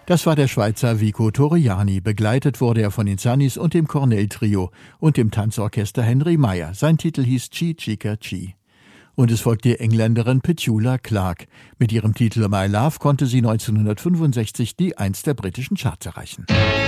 Das war der Schweizer Vico Torriani. Begleitet wurde er von den Sunnies und dem Cornell-Trio und dem Tanzorchester Henry Meyer. Sein Titel hieß Chi Chica Chi. Und es folgt die Engländerin Petula Clark. Mit ihrem Titel My Love konnte sie 1965 die 1 der britischen Charts erreichen.